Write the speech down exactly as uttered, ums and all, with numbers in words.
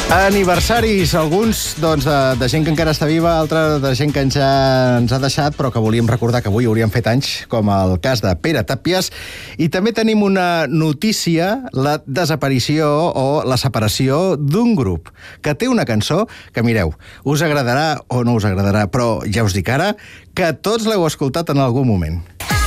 Aniversaris, alguns doncs, de, de gent que encara està viva, altres de gent que ens, ha, ens ha deixat, però que volíem recordar que avui hauríem fet anys, com el cas de Pere Tàpies. I també tenim una notícia, la desaparició o la separació d'un grup que té una cançó que, mireu, us agradarà o no us agradarà, però ja us dic ara que tots l'heu escoltat en algun moment.